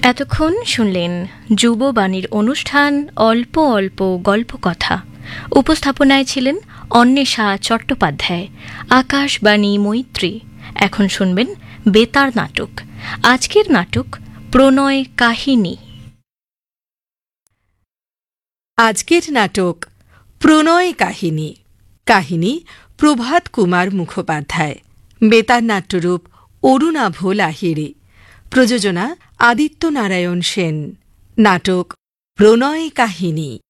এতক্ষণ শুনলেন যুববাণীর অনুষ্ঠান অল্প অল্প গল্প কথা। উপস্থাপনায় ছিলেন অন্বেষা চট্টোপাধ্যায়, আকাশবাণী মৈত্রী। এখন শুনবেন বেতার নাটক। আজকের নাটক প্রণয় কাহিনী। আজকের নাটক প্রণয় কাহিনী। কাহিনী প্রভাত কুমার মুখোপাধ্যায়। বেতার নাট্যরূপ অরুণাভ লাহিড়ী। প্রযোজনা আদিত্য নারায়ণ সেন। নাটক প্রণয় কাহিনী।